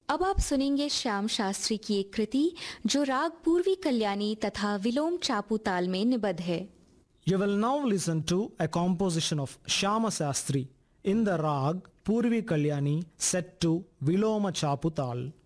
अब आप सुनेंगे श्याम शास्त्री की एक कृति जो राग पूर्वी कल्याणी तथा विलोम चापू ताल में निबद्ध है। You will now listen to a composition of Shyama Sastri in the rag Purvi Kalyani set to Viloma Chaputal.